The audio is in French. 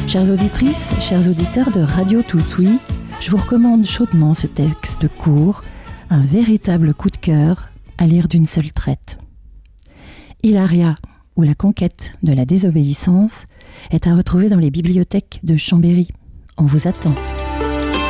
Chères auditrices, chers auditeurs de Radio Toutouille, je vous recommande chaudement ce texte court, un véritable coup de cœur à lire d'une seule traite. Hilaria, ou la conquête de la désobéissance, est à retrouver dans les bibliothèques de Chambéry. On vous attend.